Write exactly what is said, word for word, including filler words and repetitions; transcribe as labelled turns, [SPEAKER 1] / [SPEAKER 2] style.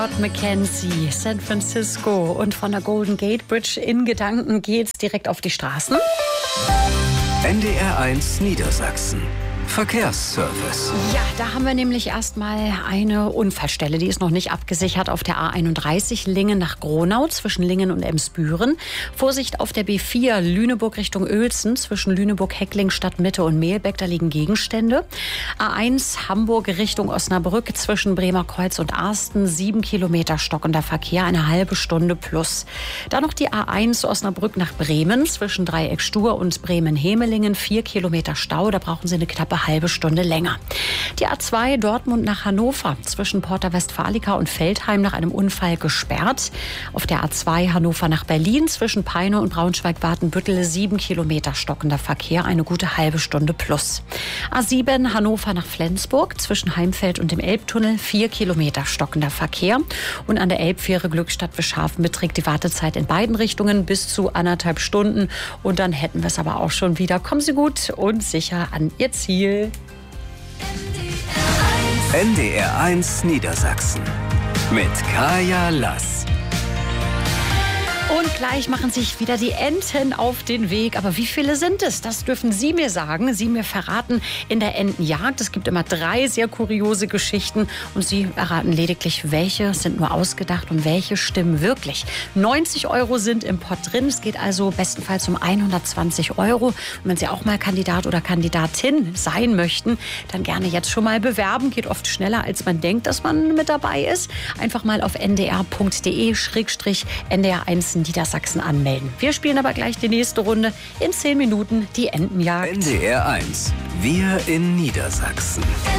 [SPEAKER 1] Mackenzie, San Francisco, und von der Golden Gate Bridge in Gedanken geht's direkt auf die Straßen.
[SPEAKER 2] N D R eins Niedersachsen. Verkehrsservice.
[SPEAKER 1] Ja, da haben wir nämlich erstmal eine Unfallstelle, die ist noch nicht abgesichert auf der A einunddreißig Lingen nach Gronau zwischen Lingen und Emsbüren. Vorsicht auf der B vier Lüneburg Richtung Uelzen zwischen Lüneburg-Heckling, Stadtmitte und Mehlbeck, da liegen Gegenstände. A eins Hamburg Richtung Osnabrück zwischen Bremerkreuz und Arsten, sieben Kilometer stockender Verkehr, eine halbe Stunde plus. Dann noch die A eins Osnabrück nach Bremen zwischen Dreieck Stur und Bremen-Hemelingen, vier Kilometer Stau, da brauchen Sie eine knappe halbe Stunde länger. Die A zwei Dortmund nach Hannover zwischen Porta Westfalica und Veltheim nach einem Unfall gesperrt. Auf der A zwei Hannover nach Berlin zwischen Peine und Braunschweig-Watenbüttel sieben Kilometer stockender Verkehr, eine gute halbe Stunde plus. A sieben Hannover nach Flensburg zwischen Heimfeld und dem Elbtunnel vier Kilometer stockender Verkehr. Und an der Elbfähre Glückstadt-Wischhafen beträgt die Wartezeit in beiden Richtungen bis zu anderthalb Stunden. Und dann hätten wir es aber auch schon wieder. Kommen Sie gut und sicher an Ihr Ziel.
[SPEAKER 2] N D R eins Niedersachsen mit Kaya Lass.
[SPEAKER 1] Und gleich machen sich wieder die Enten auf den Weg. Aber wie viele sind es? Das dürfen Sie mir sagen, Sie mir verraten in der Entenjagd. Es gibt immer drei sehr kuriose Geschichten und Sie erraten lediglich, welche sind nur ausgedacht und welche stimmen wirklich. neunzig Euro sind im Pott drin. Es geht also bestenfalls um hundertzwanzig Euro. Und wenn Sie auch mal Kandidat oder Kandidatin sein möchten, dann gerne jetzt schon mal bewerben. Geht oft schneller, als man denkt, dass man mit dabei ist. Einfach mal auf n d r punkt d e schrägstrich n d r eins Niedersachsen anmelden. Wir spielen aber gleich die nächste Runde in zehn Minuten, die Entenjagd.
[SPEAKER 2] N D R eins. Wir in Niedersachsen.